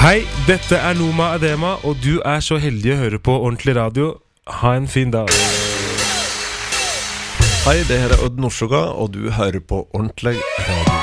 Hei, dette Noma Adema, og du så heldig å høre på Ordentlig Radio. Ha en fin dag. Hei, det her Odd Norsoga, og du hører på Ordentlig Radio.